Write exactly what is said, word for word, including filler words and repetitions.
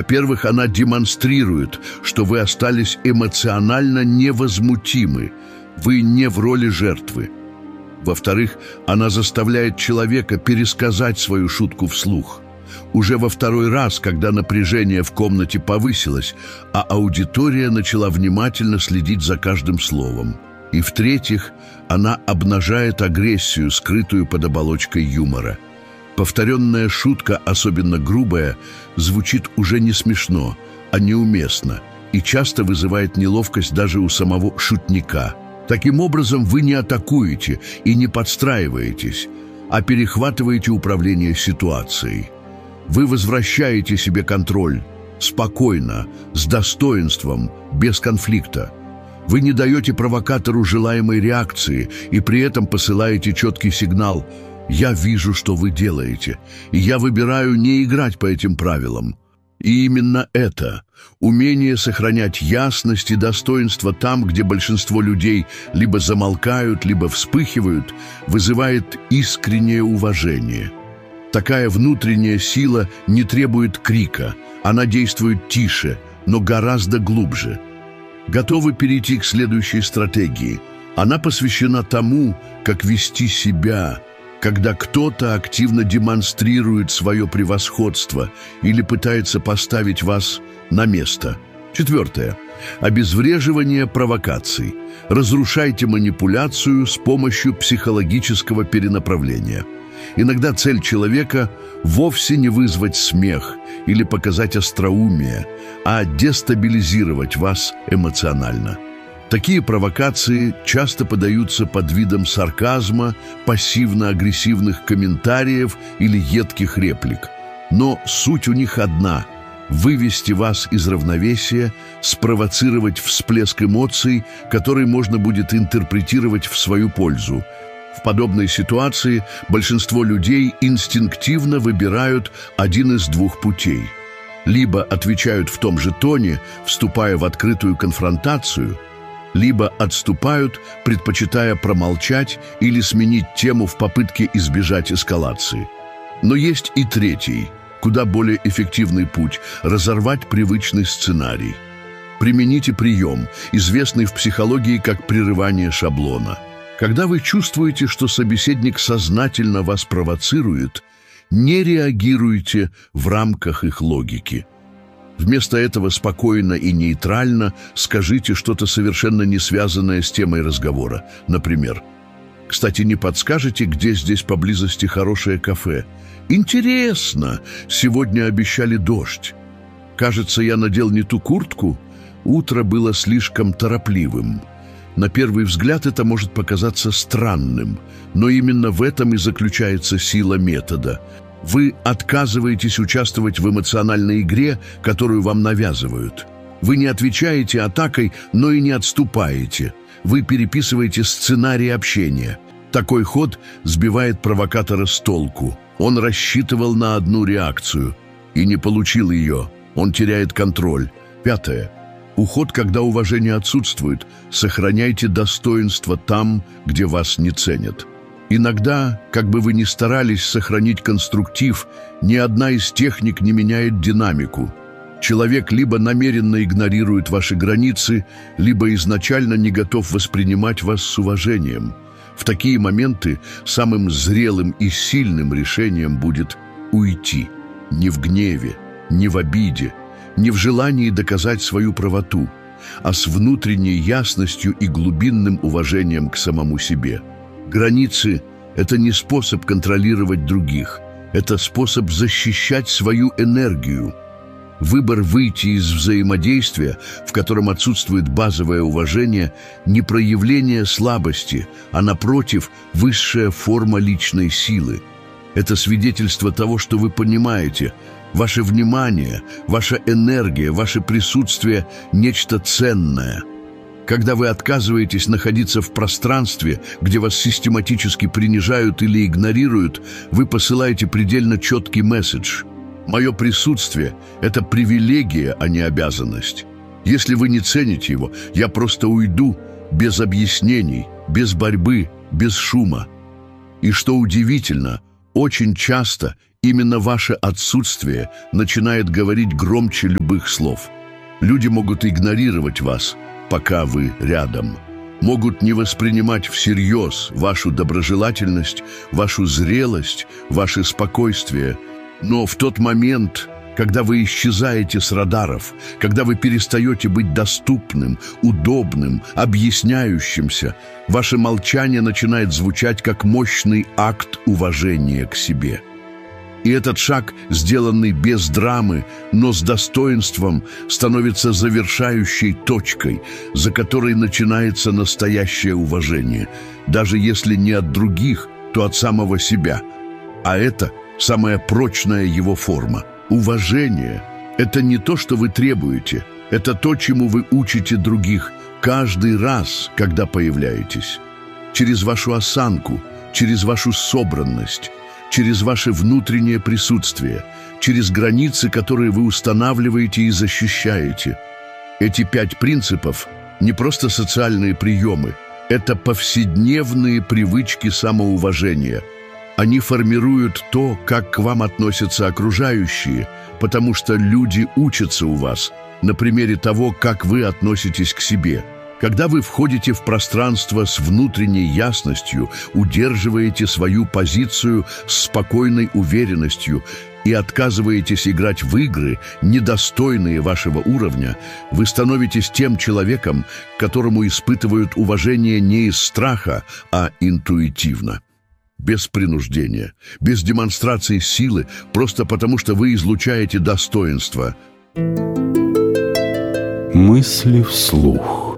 Во-первых, она демонстрирует, что вы остались эмоционально невозмутимы, вы не в роли жертвы. Во-вторых, она заставляет человека пересказать свою шутку вслух. Уже во второй раз, когда напряжение в комнате повысилось, а аудитория начала внимательно следить за каждым словом. И в-третьих, она обнажает агрессию, скрытую под оболочкой юмора. Повторенная шутка, особенно грубая, звучит уже не смешно, а неуместно, и часто вызывает неловкость даже у самого шутника. Таким образом, вы не атакуете и не подстраиваетесь, а перехватываете управление ситуацией. Вы возвращаете себе контроль, спокойно, с достоинством, без конфликта. Вы не даете провокатору желаемой реакции и при этом посылаете четкий сигнал: «Я вижу, что вы делаете, и я выбираю не играть по этим правилам». И именно это, умение сохранять ясность и достоинство там, где большинство людей либо замолкают, либо вспыхивают, вызывает искреннее уважение. Такая внутренняя сила не требует крика, она действует тише, но гораздо глубже. Готовы перейти к следующей стратегии. Она посвящена тому, как вести себя, когда кто-то активно демонстрирует свое превосходство или пытается поставить вас на место. Четвертое. Обезвреживание провокаций. Разрушайте манипуляцию с помощью психологического перенаправления. Иногда цель человека вовсе не вызвать смех или показать остроумие, а дестабилизировать вас эмоционально. Такие провокации часто подаются под видом сарказма, пассивно-агрессивных комментариев или едких реплик. Но суть у них одна – вывести вас из равновесия, спровоцировать всплеск эмоций, который можно будет интерпретировать в свою пользу. В подобной ситуации большинство людей инстинктивно выбирают один из двух путей. Либо отвечают в том же тоне, вступая в открытую конфронтацию, либо отступают, предпочитая промолчать или сменить тему в попытке избежать эскалации. Но есть и третий, куда более эффективный путь – разорвать привычный сценарий. Примените прием, известный в психологии как прерывание шаблона. Когда вы чувствуете, что собеседник сознательно вас провоцирует, не реагируйте в рамках их логики. Вместо этого спокойно и нейтрально скажите что-то совершенно не связанное с темой разговора. Например: «Кстати, не подскажете, где здесь поблизости хорошее кафе? Интересно, сегодня обещали дождь. Кажется, я надел не ту куртку. Утро было слишком торопливым». На первый взгляд это может показаться странным, но именно в этом и заключается сила метода. Вы отказываетесь участвовать в эмоциональной игре, которую вам навязывают. Вы не отвечаете атакой, но и не отступаете. Вы переписываете сценарий общения. Такой ход сбивает провокатора с толку. Он рассчитывал на одну реакцию и не получил ее. Он теряет контроль. Пятое. Уход, когда уважение отсутствует. Сохраняйте достоинство там, где вас не ценят. Иногда, как бы вы ни старались сохранить конструктив, ни одна из техник не меняет динамику. Человек либо намеренно игнорирует ваши границы, либо изначально не готов воспринимать вас с уважением. В такие моменты самым зрелым и сильным решением будет уйти. Не в гневе, не в обиде, не в желании доказать свою правоту, а с внутренней ясностью и глубинным уважением к самому себе. Границы – это не способ контролировать других, это способ защищать свою энергию. Выбор выйти из взаимодействия, в котором отсутствует базовое уважение, не проявление слабости, а, напротив, высшая форма личной силы. Это свидетельство того, что вы понимаете – ваше внимание, ваша энергия, ваше присутствие – нечто ценное. Когда вы отказываетесь находиться в пространстве, где вас систематически принижают или игнорируют, вы посылаете предельно четкий месседж. Мое присутствие – это привилегия, а не обязанность. Если вы не цените его, я просто уйду без объяснений, без борьбы, без шума. И что удивительно, очень часто Именно ваше отсутствие начинает говорить громче любых слов. Люди могут игнорировать вас, пока вы рядом. Могут не воспринимать всерьез вашу доброжелательность, вашу зрелость, ваше спокойствие. Но в тот момент, когда вы исчезаете с радаров, когда вы перестаете быть доступным, удобным, объясняющимся, ваше молчание начинает звучать как мощный акт уважения к себе. И этот шаг, сделанный без драмы, но с достоинством, становится завершающей точкой, за которой начинается настоящее уважение, даже если не от других, то от самого себя. А это самая прочная его форма. Уважение – это не то, что вы требуете, это то, чему вы учите других каждый раз, когда появляетесь. Через вашу осанку, через вашу собранность, через ваше внутреннее присутствие, через границы, которые вы устанавливаете и защищаете. Эти пять принципов – не просто социальные приемы, это повседневные привычки самоуважения. Они формируют то, как к вам относятся окружающие, потому что люди учатся у вас на примере того, как вы относитесь к себе. Когда вы входите в пространство с внутренней ясностью, удерживаете свою позицию с спокойной уверенностью и отказываетесь играть в игры, недостойные вашего уровня, вы становитесь тем человеком, к которому испытывают уважение не из страха, а интуитивно. Без принуждения, без демонстрации силы, просто потому что вы излучаете достоинство. Мысли вслух.